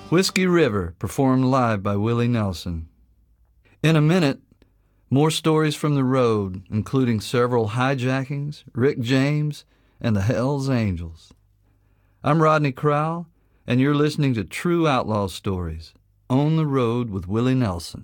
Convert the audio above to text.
Whiskey River, performed live by Willie Nelson. In a minute, more stories from the road, including several hijackings, Rick James, and the Hells Angels. I'm Rodney Crowell, and you're listening to True Outlaw Stories, On the Road with Willie Nelson.